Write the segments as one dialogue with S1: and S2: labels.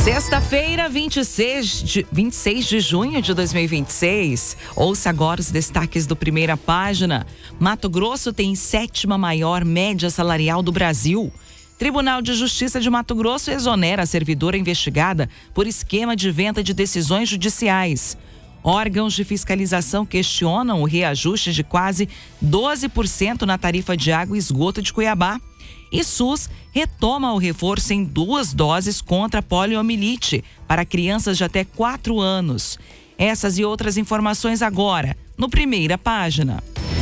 S1: Sexta-feira, 26 de junho de 2026. Ouça agora os destaques do Primeira Página. Mato Grosso tem 7ª maior média salarial do Brasil. Tribunal de Justiça de Mato Grosso exonera a servidora investigada por esquema de venda de decisões judiciais. Órgãos de fiscalização questionam o reajuste de quase 12% na tarifa de água e esgoto de Cuiabá. E SUS retoma o reforço em 2 doses contra a poliomielite para crianças de até 4 anos. Essas e outras informações agora, no Primeira Página.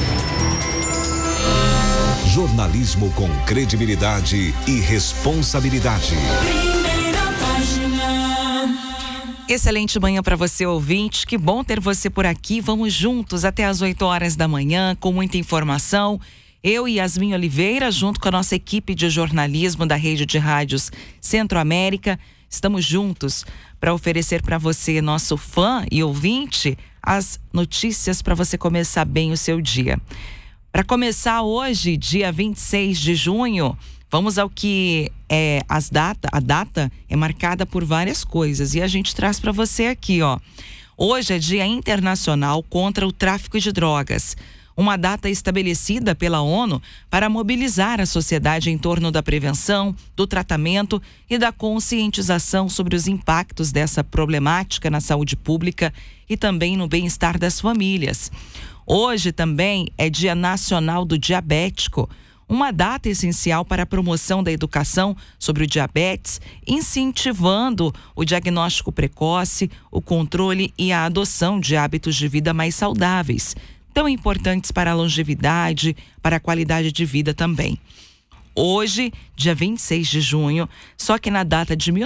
S2: Jornalismo com credibilidade e responsabilidade.
S3: Primeira Página.
S1: Excelente manhã para você, ouvinte. Que bom ter você por aqui. Vamos juntos até às 8 horas da manhã com muita informação. Eu e Yasmin Oliveira, junto com a nossa equipe de jornalismo da Rede de Rádios Centro-América, estamos juntos para oferecer para você, nosso fã e ouvinte, as notícias para você começar bem o seu dia. Para começar hoje, dia 26 de junho, vamos ao que é a data é marcada por várias coisas e a gente traz para você aqui, ó. Hoje é Dia Internacional contra o Tráfico de Drogas. Uma data estabelecida pela ONU para mobilizar a sociedade em torno da prevenção, do tratamento e da conscientização sobre os impactos dessa problemática na saúde pública e também no bem-estar das famílias. Hoje também é Dia Nacional do Diabético, uma data essencial para a promoção da educação sobre o diabetes, incentivando o diagnóstico precoce, o controle e a adoção de hábitos de vida mais saudáveis, tão importantes para a longevidade, para a qualidade de vida também. Hoje, dia 26 de junho, só que na data de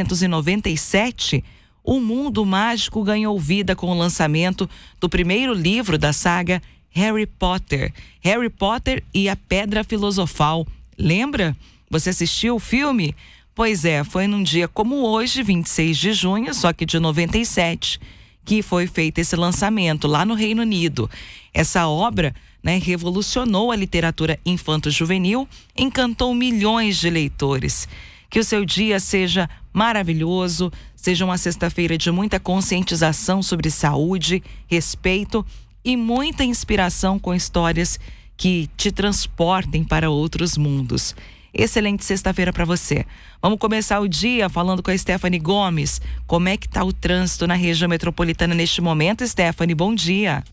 S1: 1997, o mundo mágico ganhou vida com o lançamento do primeiro livro da saga Harry Potter. Harry Potter e a Pedra Filosofal. Lembra? Você assistiu o filme? Pois é, foi num dia como hoje, 26 de junho, só que de 97, que foi feito esse lançamento lá no Reino Unido. Essa obra, revolucionou a literatura infanto-juvenil, encantou milhões de leitores. Que o seu dia seja maravilhoso, seja uma sexta-feira de muita conscientização sobre saúde, respeito e muita inspiração com histórias que te transportem para outros mundos. Excelente sexta-feira para você. Vamos começar o dia falando com a Stephanie Gomes. Como é que está o trânsito na região metropolitana neste momento, Stephanie? Bom dia.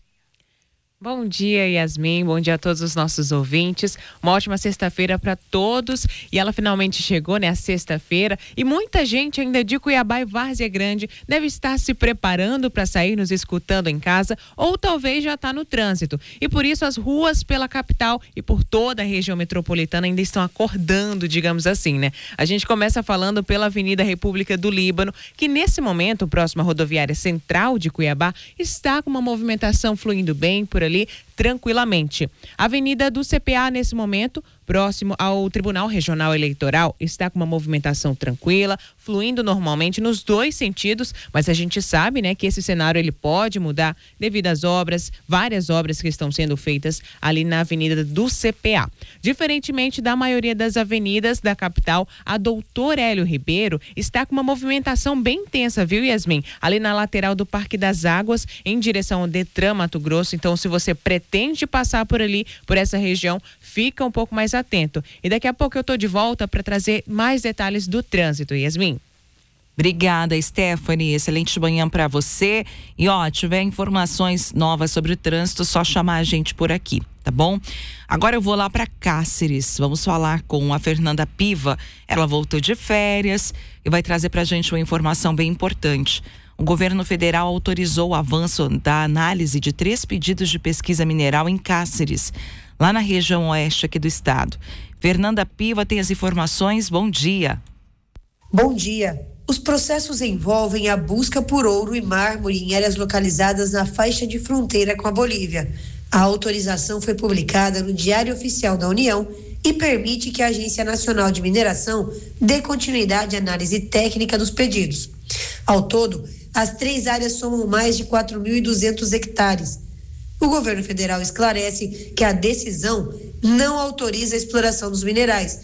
S4: Bom dia, Yasmin. Bom dia a todos os nossos ouvintes. Uma ótima sexta-feira para todos. E ela finalmente chegou, a sexta-feira. E muita gente ainda de Cuiabá e Várzea Grande deve estar se preparando para sair nos escutando em casa ou talvez já está no trânsito. E por isso as ruas pela capital e por toda a região metropolitana ainda estão acordando, digamos assim, A gente começa falando pela Avenida República do Líbano, que nesse momento, próxima à rodoviária central de Cuiabá, está com uma movimentação fluindo bem por ali, tranquilamente. A Avenida do CPA, nesse momento, próximo ao Tribunal Regional Eleitoral, está com uma movimentação tranquila, fluindo normalmente nos 2 sentidos, mas a gente sabe, que esse cenário ele pode mudar devido às obras, várias obras que estão sendo feitas ali na Avenida do CPA. Diferentemente da maioria das avenidas da capital, a Doutor Hélio Ribeiro está com uma movimentação bem intensa, viu, Yasmin? Ali na lateral do Parque das Águas, em direção ao Detran Mato Grosso. Então, se você pretende passar por ali, por essa região, fica um pouco mais atento. E daqui a pouco eu tô de volta para trazer mais detalhes do trânsito, Yasmin.
S1: Obrigada, Stephanie. Excelente manhã para você. E tiver informações novas sobre o trânsito, só chamar a gente por aqui, tá bom? Agora eu vou lá para Cáceres. Vamos falar com a Fernanda Piva. Ela voltou de férias e vai trazer pra gente uma informação bem importante. O governo federal autorizou o avanço da análise de 3 pedidos de pesquisa mineral em Cáceres, lá na região oeste aqui do estado. Fernanda Piva tem as informações. Bom dia.
S5: Bom dia. Os processos envolvem a busca por ouro e mármore em áreas localizadas na faixa de fronteira com a Bolívia. A autorização foi publicada no Diário Oficial da União e permite que a Agência Nacional de Mineração dê continuidade à análise técnica dos pedidos. Ao todo, as 3 áreas somam mais de 4.200 hectares. O governo federal esclarece que a decisão não autoriza a exploração dos minerais,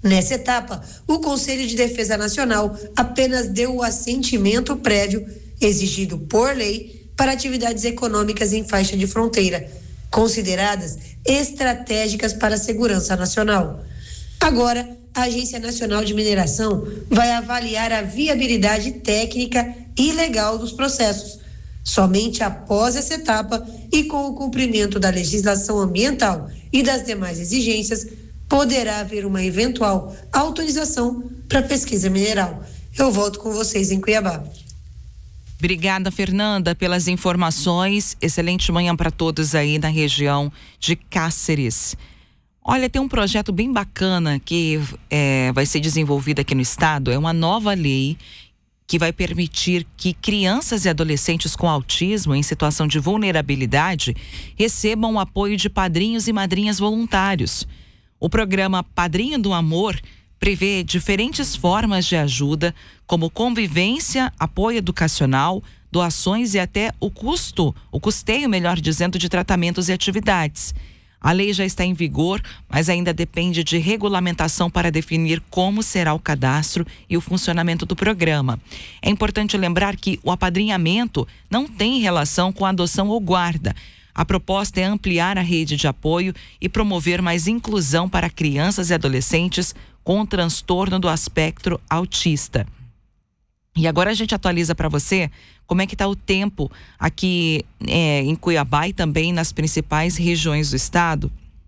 S5: Nessa etapa, o Conselho de Defesa Nacional apenas deu o assentimento prévio exigido por lei para atividades econômicas em faixa de fronteira, consideradas estratégicas para a segurança nacional. Agora, a Agência Nacional de Mineração vai avaliar a viabilidade técnica e legal dos processos. Somente após essa etapa e com o cumprimento da legislação ambiental e das demais exigências, poderá haver uma eventual autorização para pesquisa mineral. Eu volto com vocês em Cuiabá.
S1: Obrigada, Fernanda, pelas informações. Excelente manhã para todos aí na região de Cáceres. Olha, tem um projeto bem bacana que vai ser desenvolvido aqui no estado. É uma nova lei que vai permitir que crianças e adolescentes com autismo em situação de vulnerabilidade recebam o apoio de padrinhos e madrinhas voluntários. O programa Padrinho do Amor prevê diferentes formas de ajuda, como convivência, apoio educacional, doações e até o custeio, melhor dizendo, de tratamentos e atividades. A lei já está em vigor, mas ainda depende de regulamentação para definir como será o cadastro e o funcionamento do programa. É importante lembrar que o apadrinhamento não tem relação com a adoção ou guarda. A proposta é ampliar a rede de apoio e promover mais inclusão para crianças e adolescentes com transtorno do espectro autista. E agora a gente atualiza para você como é que está o tempo aqui em Cuiabá e também nas principais regiões do estado.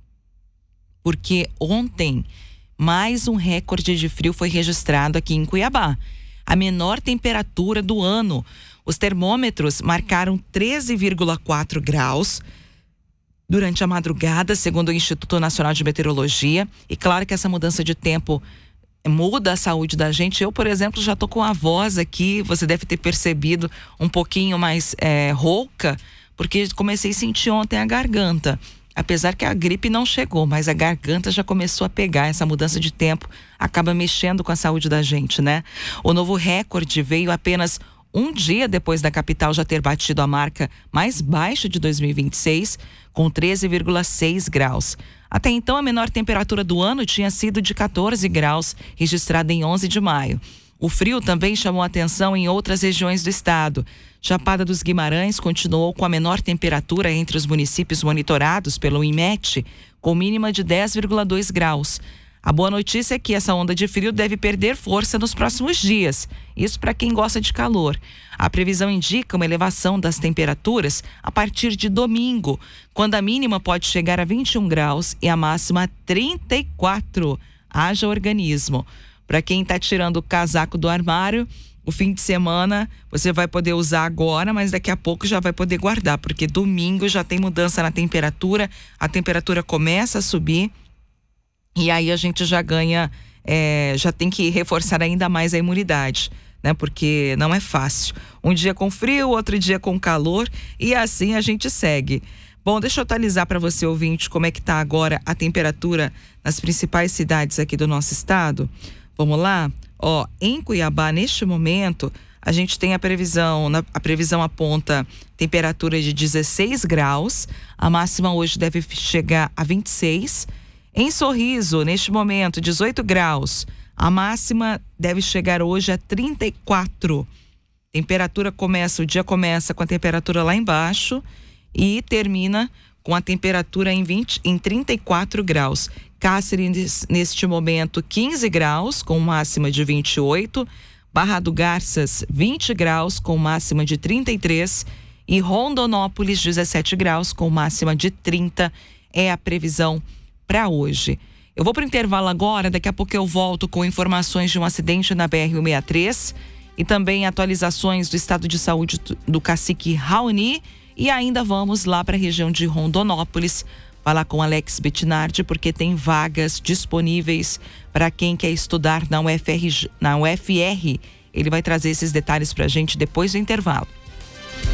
S1: Porque ontem mais um recorde de frio foi registrado aqui em Cuiabá. A menor temperatura do ano. Os termômetros marcaram 13,4 graus durante a madrugada, segundo o Instituto Nacional de Meteorologia. E claro que essa mudança de tempo muda a saúde da gente. Eu, por exemplo, já tô com a voz aqui, você deve ter percebido, um pouquinho mais rouca, porque comecei a sentir ontem a garganta. Apesar que a gripe não chegou, mas a garganta já começou a pegar. Essa mudança de tempo acaba mexendo com a saúde da gente, né? O novo recorde veio apenas um dia depois da capital já ter batido a marca mais baixa de 2026, com 13,6 graus. Até então, a menor temperatura do ano tinha sido de 14 graus, registrada em 11 de maio. O frio também chamou atenção em outras regiões do estado. Chapada dos Guimarães continuou com a menor temperatura entre os municípios monitorados pelo IMET, com mínima de 10,2 graus. A boa notícia é que essa onda de frio deve perder força nos próximos dias. Isso para quem gosta de calor. A previsão indica uma elevação das temperaturas a partir de domingo, quando a mínima pode chegar a 21 graus e a máxima a 34. Haja organismo. Para quem está tirando o casaco do armário, o fim de semana você vai poder usar agora, mas daqui a pouco já vai poder guardar, porque domingo já tem mudança na temperatura, a temperatura começa a subir. E aí a gente já ganha, já tem que reforçar ainda mais a imunidade, né? Porque não é fácil. Um dia com frio, outro dia com calor e assim a gente segue. Bom, deixa eu atualizar para você, ouvinte, como é que tá agora a temperatura nas principais cidades aqui do nosso estado. Vamos lá? Ó, em Cuiabá, neste momento, a gente tem a previsão aponta temperatura de 16 graus, a máxima hoje deve chegar a 26. Em Sorriso, neste momento, 18 graus. A máxima deve chegar hoje a 34. O dia começa com a temperatura lá embaixo e termina com a temperatura em 34 graus. Cáceres, neste momento, 15 graus, com máxima de 28. Barra do Garças, 20 graus, com máxima de 33. E Rondonópolis, 17 graus, com máxima de 30. É a previsão para hoje. Eu vou para o intervalo agora, daqui a pouco eu volto com informações de um acidente na BR-163 e também atualizações do estado de saúde do cacique Raoni e ainda vamos lá para a região de Rondonópolis falar com Alex Bettinardi, porque tem vagas disponíveis para quem quer estudar na UFR. Ele vai trazer esses detalhes para a gente depois do intervalo.